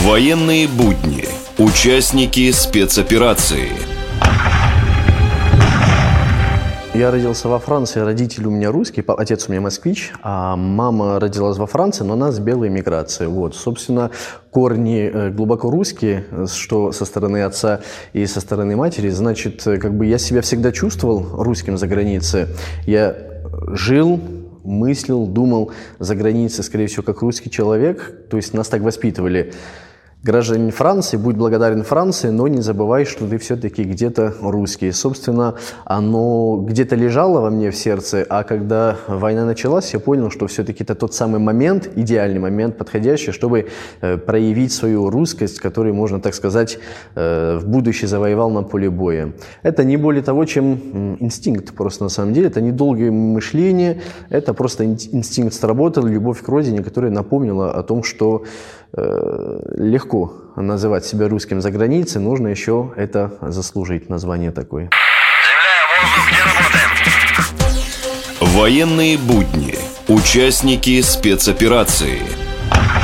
Военные будни. Участники спецоперации. Я родился во Франции, родители у меня русские, отец у меня москвич, а мама родилась во Франции, но она с белой миграцией. Вот, собственно, корни глубоко русские, что со стороны отца и со стороны матери. Значит, как бы я себя всегда чувствовал русским за границей. Я жил, мыслил, думал за границей, скорее всего, как русский человек. То есть нас так воспитывали. Гражданин Франции, будь благодарен Франции, но не забывай, что ты все-таки где-то русский. Собственно, оно где-то лежало во мне в сердце, а когда война началась, я понял, что все-таки это тот самый момент, идеальный момент, подходящий, чтобы проявить свою русскость, которую, можно так сказать, в будущее завоевал на поле боя. Это не более того, чем инстинкт просто на самом деле. Это не долгое мышление, это просто инстинкт сработал, любовь к родине, которая напомнила о том, что легко называть себя русским за границей, нужно еще это заслужить, название такое. Земля, воздух, где работаем? Военные будни. Участники спецоперации.